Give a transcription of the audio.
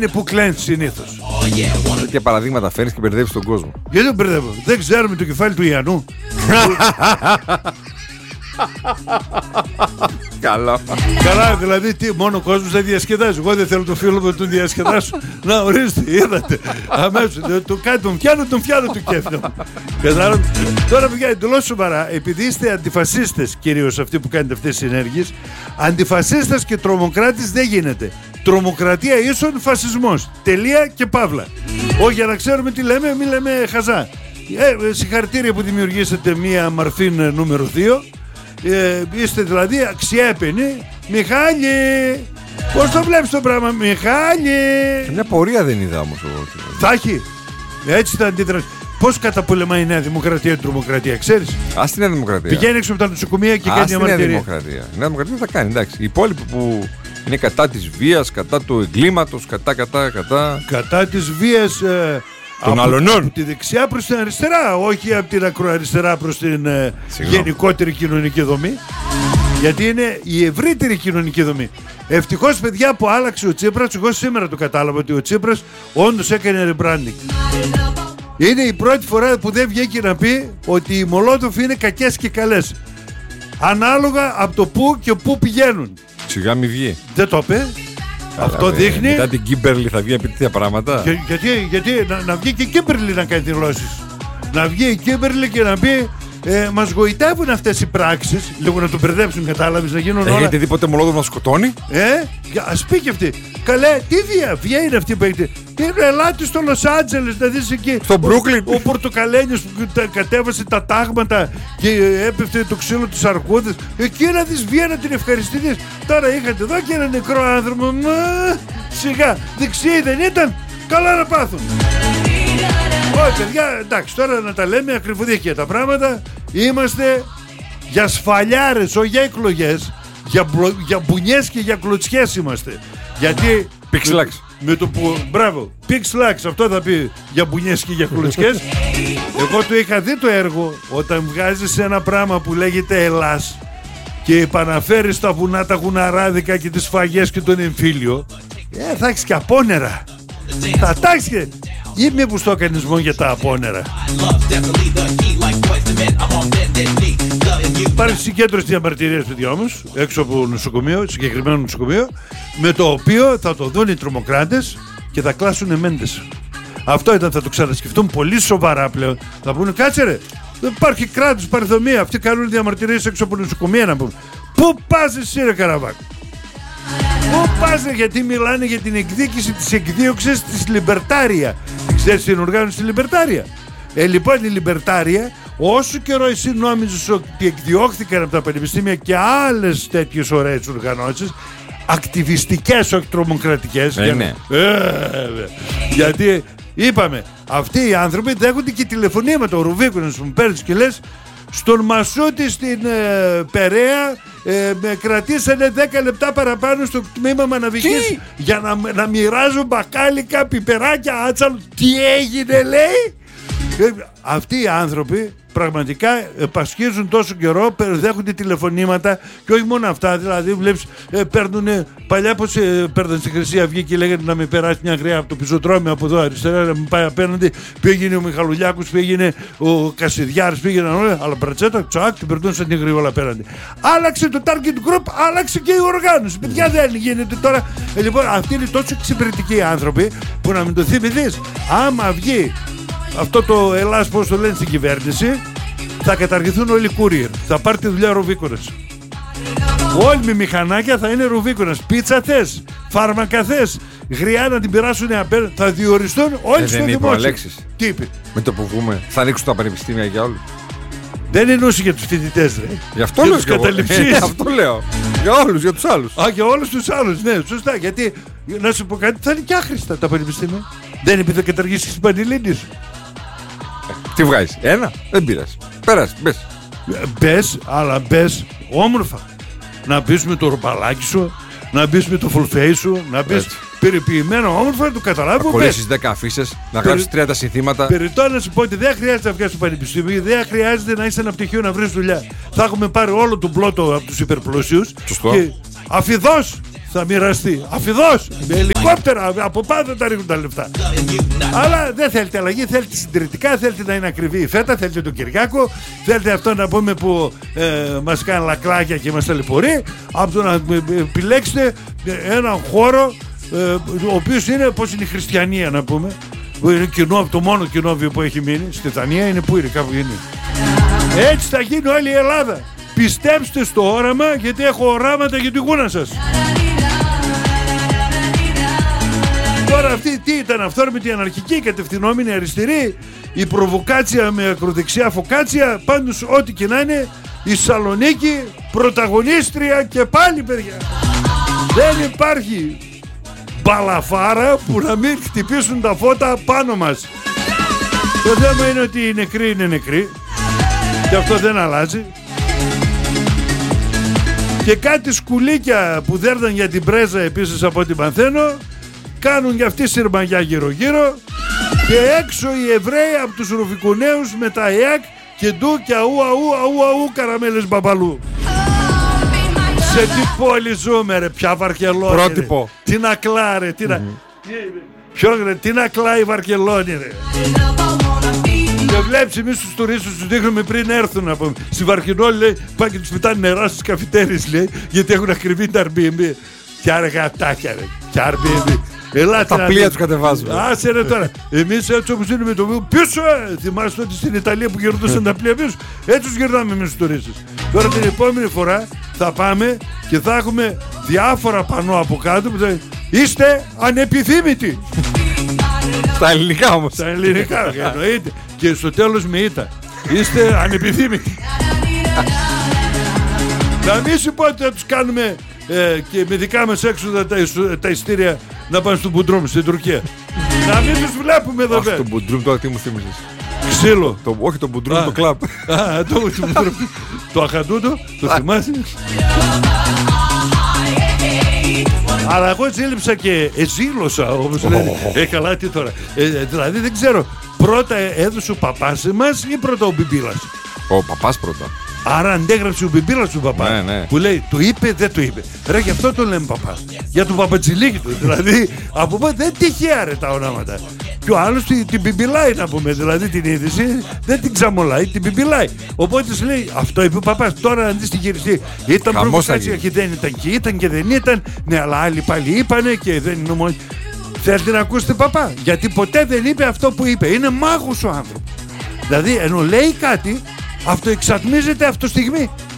είναι που κλαίνει συνήθως. Τέτοια παραδείγματα φέρνεις και μπερδεύεις τον κόσμο. Γιατί τον μπερδεύω? Δεν ξέρουμε το κεφάλι του Ιαννού. Καλά. Καλά, δηλαδή τι, μόνο ο κόσμος δεν διασκεδάζει. Εγώ δεν θέλω το φίλο μου να τον διασκεδάσω. Να, ορίστε, είδατε. Αμέσως τον πιάνω του κέφι. Τώρα, παιδιά, εντελώς σοβαρά, επειδή είστε αντιφασίστες, κυρίως αυτοί που κάνετε αυτές τις ενέργειες, αντιφασίστας και τρομοκράτης δεν γίνεται. Τρομοκρατία ίσον φασισμός. Τελεία και παύλα. Όχι, για να ξέρουμε τι λέμε, μην λέμε χαζά. Συγχαρητήρια που δημιουργήσατε μία Μαρφίν νούμερο 2. Είστε δηλαδή αξιέπαινοι. Μιχάλη, πώς το βλέπεις το πράγμα, Μιχάλη? Μια πορεία δεν είδα όμως. Θα έχει. Έτσι θα αντιδράσει. Πώς καταπολεμάει η Νέα Δημοκρατία την τρομοκρατία, ξέρεις? Ας τη Νέα Δημοκρατία. Πηγαίνει έξω από τα νοσοκομεία και κάνει διαμαρτυρία. Η Νέα Δημοκρατία θα κάνει, εντάξει. Οι υπόλοιποι που είναι κατά της βίας, κατά του εγκλήματος, κατά της βίας. Από τη δεξιά προς την αριστερά, όχι από την ακροαριστερά προς την γενικότερη κοινωνική δομή. Γιατί είναι η ευρύτερη κοινωνική δομή. Ευτυχώς, παιδιά, που άλλαξε ο Τσίπρας. Εγώ σήμερα το κατάλαβα ότι ο Τσίπρας όντως έκανε rebranding. Είναι η πρώτη φορά που δεν βγήκε να πει ότι οι Μολότοφ είναι κακές και καλές. Ανάλογα από το πού και πού πηγαίνουν. Σιγά μη βγει. Δεν το είπε. Αυτό δείχνει. Μετά την Κίμπερλι θα βγει επί τέτοια πράγματα. Γιατί να βγει και η Κίμπερλι να κάνει δηλώσεις. Να βγει η Κίμπερλι και να πει μας γοητεύουν αυτές οι πράξεις. Λίγο να το μπερδέψουν, κατάλαβες, να γίνουν όλα. Έχετε δει ποτέ Μολότοφ να σκοτώνει? Ας πει και αυτή. Καλέ, τι βία είναι αυτή που έχετε? Ελάτε στο Λος Άντζελες να δεις εκεί. Στο Μπρούκλιν. Ο Πορτοκαλένιος που κατέβασε τα τάγματα και έπεφτε το ξύλο τους αρκούδες. Εκεί να δεις βία, να την ευχαριστήσεις. Τώρα είχατε εδώ και ένα νεκρό άνθρωπο. Σιγά, δεξιοί δεν ήταν? Καλά να πάθουν. Όχι, παιδιά, εντάξει, τώρα να τα λέμε ακριβοδίκαια τα πράγματα. Είμαστε για σφαλιάρες, όχι για εκλογές. Για μπουνιές και για κλωτσιές είμαστε. Γιατί Πιξλάξ. με το που, μπράβο, Πιξλάξ, αυτό θα πει για μπουνιές και για κλωτσιές. Εγώ το είχα δει το έργο. Όταν βγάζεις ένα πράγμα που λέγεται Ελλάς και επαναφέρεις τα βουνά, τα γουναράδικα και τις σφαγές και τον εμφύλιο, θα έχεις και απόνερα. Θα τάξεις και... Ή μήπως το έκανες μόνο για τα απόνερα? Υπάρχει συγκέντρωση διαμαρτυρίας, παιδιά, όμως, έξω από νοσοκομείο, συγκεκριμένο νοσοκομείο, με το οποίο θα το δουν οι τρομοκράτες και θα κλάσουν εμέντες. Αυτό ήταν, θα το ξανασκεφτούν πολύ σοβαρά πλέον. Θα πούνε, κάτσε ρε, δεν υπάρχει κράτος, παρθομία. Αυτοί κάνουν διαμαρτυρίες έξω από νοσοκομεία, να πούμε. Πού πας εσύ, ρε Καραβάκ? Πού πας, γιατί μιλάνε για την εκδίκηση της εκδίωξης της Λιμπερτάρια. Ξέρεις την οργάνωση της Λιμπερτάρια? Λοιπόν, η Λιμπερτάρια, όσο καιρό εσύ νόμιζες ότι εκδιώχθηκαν από τα πανεπιστήμια και άλλες τέτοιες ωραίες οργανώσεις, ακτιβιστικές, όχι τρομοκρατικές. Ναι. Γιατί είπαμε, αυτοί οι άνθρωποι δέχονται και τηλεφωνήματα. Ο Ρουβίκονας μου παίρνεις και λες, στον Μασούτη στην Περαία με κρατήσανε 10 λεπτά παραπάνω στο τμήμα Μαναβικής για να μοιράζουν μπακάλικα, πιπεράκια, άτσαλο. Τι έγινε, λέει? Αυτοί οι άνθρωποι πραγματικά πασχίζουν τόσο καιρό, δέχονται τηλεφωνήματα και όχι μόνο αυτά. Δηλαδή, βλέπεις, παίρνουν παλιά πως παίρνουν στη Χρυσή Αυγή και λέγανε να με περάσει μια γραία από το πεζοδρόμιο από εδώ αριστερά, να με πάει απέναντι. Πήγαινε ο Μιχαλουλιάκος, πήγαινε ο Κασιδιάρης, πήγαιναν όλα. Αλλά μπρατσέτα, τσακ, την περνούσαν την γρήγορα απέναντι. Άλλαξε το target group, άλλαξε και η οργάνωση. Παιδιά, δεν γίνεται τώρα. Λοιπόν, αυτοί είναι τόσο εξυπηρετικοί άνθρωποι που να μην το θυμηθείς. Άμα βγει αυτό το Ελλάς, πώς το λένε στην κυβέρνηση, θα καταργηθούν όλοι οι courier. Θα πάρει τη δουλειά Ρουβίκονας. Όλοι με μηχανάκια θα είναι Ρουβίκονας. Πίτσα θες, φάρμακα θες, γριά να την περάσουν απέναντι. Θα διοριστούν όλοι στο δημόσιο. Τι είπε? Με το που βγούμε θα ανοίξουν τα πανεπιστήμια για όλους. Δεν εννοούσε για τους φοιτητές, ρε. Γι' αυτό λέω και εγώ. Αυτό λέω. Για όλους, για τους άλλους. Για όλους τους άλλους, ναι, σωστά. Γιατί, να σου πω κάτι, θα είναι και άχρηστα τα πανεπιστήμια. Δεν είπε θα καταργήσει τις Πανελλήνιες. Τι βγάζεις? Ένα? Δεν πειράζει. Πέρασε, μπες. Μπες, αλλά μπες όμορφα. Να μπεις με το ρουπαλάκι σου, να μπεις με το φουλφέι σου, να μπεις περιποιημένο όμορφα, να το καταλάβει. Να κολλήσεις 10 αφίσες, να γράψεις 30 συνθήματα. Περιττό να σου πω ότι δεν χρειάζεται να βγεις στο πανεπιστήμιο, δεν χρειάζεται να είσαι ένα πτυχίο να βρεις δουλειά. Θα έχουμε πάρει όλο τον πλότο από τους υπερπλούσιους. Σωστό. Και αφιδώς θα μοιραστεί. Αφιδώς, με ελικόπτερα, από πάνω τα ρίχνουν τα λεφτά. Αλλά δεν θέλετε αλλαγή, θέλετε συντηρητικά, θέλετε να είναι ακριβή η φέτα, θέλετε τον Κυριάκο, θέλετε αυτό να πούμε που μας κάνει λακλάκια και μας ταλαιπωρεί, από το να επιλέξετε έναν χώρο ο οποίος είναι, πώς είναι η Χριστιανία να πούμε, που είναι κοινό, το μόνο κοινόβιο που έχει μείνει, στη Δανία είναι, που είναι, κάπου είναι. Έτσι θα γίνει όλη η Ελλάδα. Πιστέψτε στο όραμα, γιατί έχω οράματα για την γούνα σας. Τώρα αυτή τι ήταν, αυθόρμητη αναρχική, κατευθυνόμενη αριστερή, η προβοκάτσια με ακροδεξιά φωκάτσια, πάντως ό,τι και να είναι, η Σαλονίκη πρωταγωνίστρια και πάλι, παιδιά. Δεν υπάρχει μπαλαφάρα που να μην χτυπήσουν τα φώτα πάνω μας. Το θέμα είναι ότι οι νεκροί είναι νεκροί και αυτό δεν αλλάζει. Και κάτι σκουλίκια που δέρναν για την πρέζα επίσης από ό,τι μαθαίνω, κάνουν για αυτή σειρμαγιά γύρω-γύρω και έξω οι Εβραίοι από τους Ρουφικουναίους με τα ΕΑΚ και ντου και αού καραμέλες μπαμπαλού. Σε τι πόλη ζούμε ρε, πια Βαρκελόνη. Πρότυπο. Τι να κλάρε, τι να κλάει η Βαρκελόνη ρε. Και βλέπεις εμείς τους τουρίστες τους δείχνουμε πριν έρθουν να πούμε. Στη Βαρκελόνη λέει πάνε και τους πετάνε νερά στις καφιτέρειες λέει, γιατί έχουν ακριβή τα Airbnb. Κι άρα γατάκια ρε, κι Airbnb. Ελάτε τα πλοία τους κατεβάζουμε. Άσε ρε τώρα. Εμείς έτσι όπως είναι με το βίο πίσω, θυμάστε ότι στην Ιταλία που γυρνούσαν τα πλοία πίσω, έτσι τους γυρνάμε εμείς τους τουρίστες. Τώρα την επόμενη φορά θα πάμε και θα έχουμε διάφορα πανό από κάτω που θα είναι είστε ανεπιθύμητοι. Στα ελληνικά όμως. Στα ελληνικά εννοείται. Και στο τέλος με ήττα. Είστε ανεπιθύμητοι. Να μην σου πω ότι θα τους κάνουμε και με δικά μας έξοδα τα ειστήρια να πάνε στον Μπουντρούμ στην Τουρκία. Να μην τους βλέπουμε εδώ πέρα. Το Μπουντρούμ τώρα τι μου θύμισες? Ξύλο. Όχι το Μπουντρούμ, το κλαμπ. Το αχαντούτο, το θυμάσαι? Αλλά εγώ ζήλεψα και εζήλωσα όπως λένε. Καλά τι τώρα. Δηλαδή δεν ξέρω, πρώτα έδωσε ο παπάς εμάς ή πρώτα ο Μπιμπίλας? Ο παπάς πρώτα. Άρα αντέγραψε ο Μπιμπίλας του παπά. Ναι. Που λέει το είπε δεν το είπε. Ρε γι' αυτό το λέμε παπά. Για τον παπατζηλίκι του. Δηλαδή από πότε δεν τυχαία ρε τα ονόματα. Και ο άλλος την μπιμπιλάει να πούμε. Δηλαδή την είδηση δεν την ξαμολάει, την μπιμπιλάει. Οπότε σου λέει αυτό είπε ο παπάς. Τώρα αντί στην χειριστή ήταν προβοκάτσια και δεν ήταν και ήταν και δεν ήταν. Ναι αλλά άλλοι πάλι είπανε και δεν είναι μόνο. Θέλετε να ακούσετε παπά? Γιατί ποτέ δεν είπε αυτό που είπε. Είναι μάγος ο άνθρωπος. Δηλαδή ενώ λέει κάτι αυτοεξατμίζεται αυτοστιγμή.